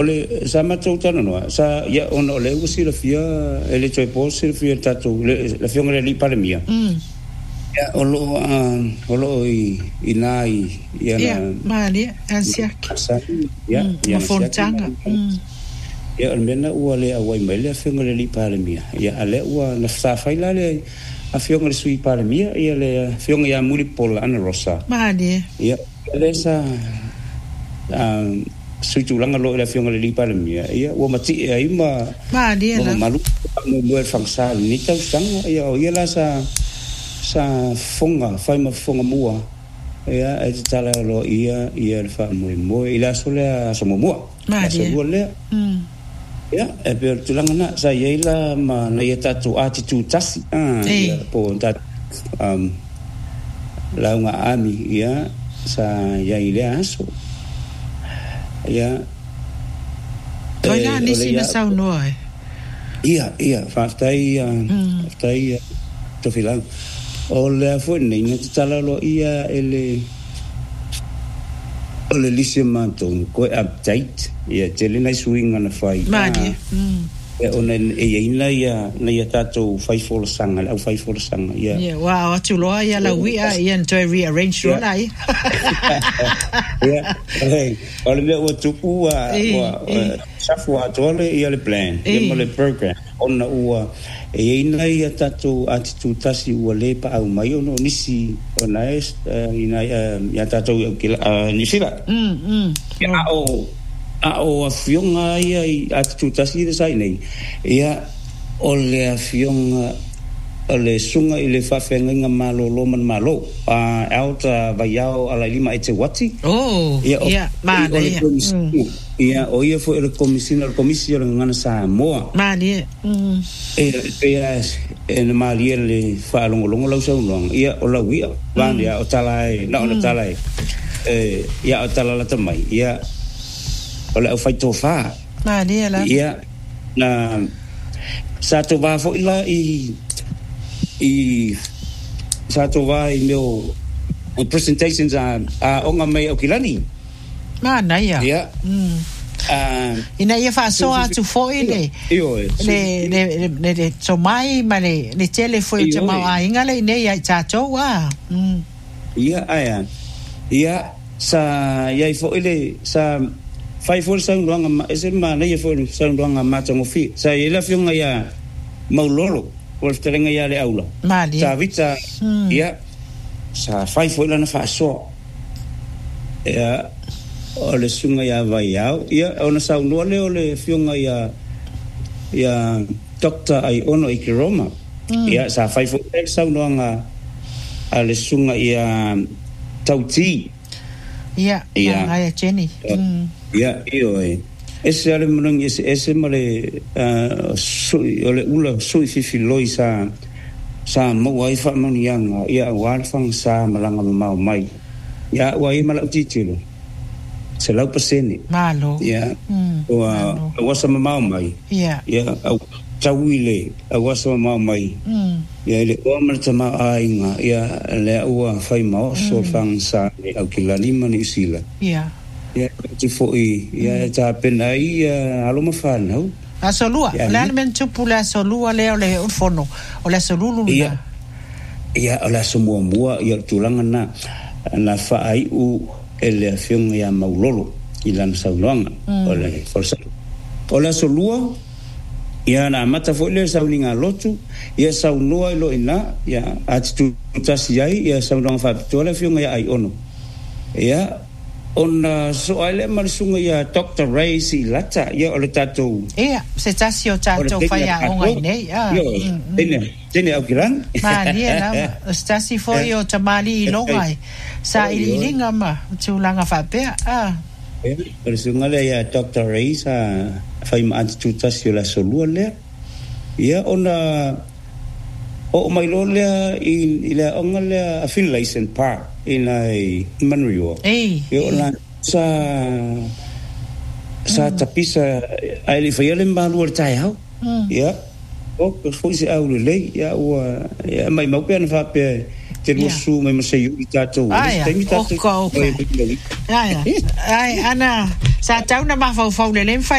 ole sama totana no sa ya ona ole usi la fia ele choi posi la fia tatu la fia ngale li para mia ya olo inai ya na mali ansia ya fonchanga ya almena ule awai mele fia ngale li para mia ya ale ua na sa faila le a fia ngale sui para mia ya le fia ya muri pola ana rosa mali ya le sa suitulanga lo la fiona le lipa le mia ia o mati ai ma dia la malu mo fangsal ni tau sanga ia la sa fonga fai ma fonga mua ia e tala lo ia le fa mo ila sole so mo so le ia e per tulanga na sa ia ma na ia tatu attitude tasi po ta la nga ami ia sa ia ile aso ya toina ni sina sau noi ia fastai to filan o le fo ni tala lo ia ele ole lisimanto ko update ia telena swing on the fight mani ona ina ia tato faithful sanga au faithful sanga ia wow tu lo ia la we ia to rearrange lo lai ia ole me o tupu safua tole ia le plan ia mo le program ona ua ina ia tato attitude tasi ua le pa au mai ono nisi ona ina ia tato ni sila o afionga ia attitude tasi sai nei ia ole afionga ole sunga ile fafenga nga malo man malo alta vayao ala lima ete wati ia mana ia o ia fo el comisión ngana sa moa mali ia en mali le fa longo lau sa long ia o la wia van ia o talai na o talai ia o talala tamai ia ole o fai tofa mali la ia na sa to va fo ila i sa to va i meu presentations onga mai o kilani mana ia ina ia fa so atu foi le so mai mane le tele foi o ma inga le ne ia chacho wa ia sa ia fo ile sa fai for sa luanga ese mana ia for sa luanga mata ngofi sa ia fiunga ia maulolo o terenga ia le aula sa vita ia sa fai for la na fa so ia o le sunga ia vai au ia ona sa no le fiunga ia Dr. ai ono ikiroma ia sa fai for sa luanga ale sunga ia tauti ia ai Jenny ia ese ale monang ese male ole ula sui fifi loisa sa mo wai fa manianga ia wal fang sa malanga mau mai ia wai mala titilo se lau paseni malo ia wa sa mau mai ia au tawile wa sa mau mai ia le o mal tama ainga ia le ua fai mau so fang sa au kilani mani sila ia ti foi ia ta pena ia alo mafana a solua la men tupula solua le o fono o la solulu ia la somua ia tulanga na fa ai u ele afiong ia maulolo ilan saulanga ole forsa ola solua ia na mata foi le sauninga lotu ia saunua lo ina ia atu tasi ai ia saunanga fa tola afiong ia ai ono ia ona soale marsunga ia Dr. Ray si lata ia ole tato ia se tasio tato faya onga nei tene au kiran mali la stasi foi o tamali longai sa ilinga ma tulanga fa pe marsunga le ia Dr. Ray sa fai ma atu tasio la solule ia ona o mai lo le ila onga le affiliation park in ai Manrio yo la sa tapisa ai le fai le malu tai hau ya o ko foi se au le ya o ya mai mau pe na fa pe te losu mai masai i tatou. Ai, oka. Ai, ana, sa tauna mafau le